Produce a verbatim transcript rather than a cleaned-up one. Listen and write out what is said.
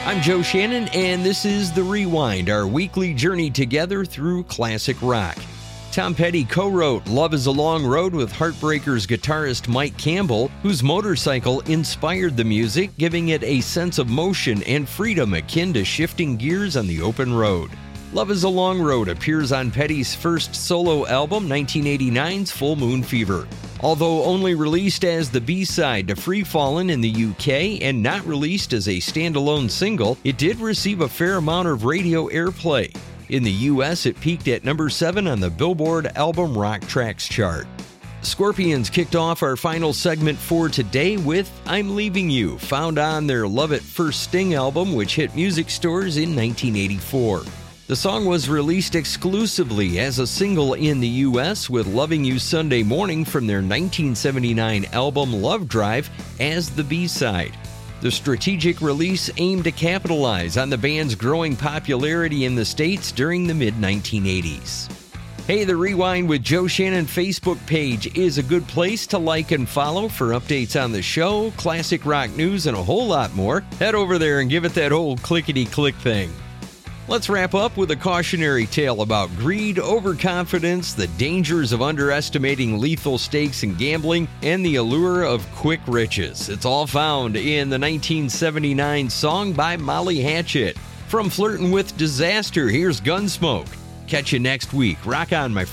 I'm Joe Shannon, and this is The Rewind, our weekly journey together through classic rock. Tom Petty co-wrote Love is a Long Road with Heartbreakers guitarist Mike Campbell, whose motorcycle inspired the music, giving it a sense of motion and freedom akin to shifting gears on the open road. Love is a Long Road appears on Petty's first solo album, nineteen eighty-nine's Full Moon Fever. Although only released as the B-side to Free Fallin' in the U K and not released as a standalone single, it did receive a fair amount of radio airplay. In the U S, it peaked at number seven on the Billboard Album Rock Tracks chart. Scorpions kicked off our final segment for today with I'm Leaving You, found on their Love at First Sting album, which hit music stores in nineteen eighty-four. The song was released exclusively as a single in the U S with Loving You Sunday Morning from their nineteen seventy-nine album Love Drive as the B-side. The strategic release aimed to capitalize on the band's growing popularity in the States during the mid nineteen eighties. Hey, the Rewind with Joe Shannon Facebook page is a good place to like and follow for updates on the show, classic rock news, and a whole lot more. Head over there and give it that old clickety-click thing. Let's wrap up with a cautionary tale about greed, overconfidence, the dangers of underestimating lethal stakes in gambling, and the allure of quick riches. It's all found in the nineteen seventy-nine song by Molly Hatchet. From Flirtin' with Disaster, here's Gunsmoke. Catch you next week. Rock on, my friend.